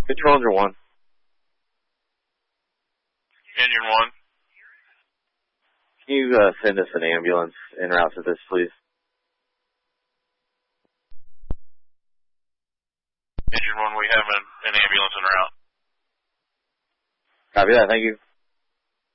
Controller 1. Engine 1. Can you send us an ambulance en route to this, please? Engine 1, we have an ambulance en route. Copy that, thank you.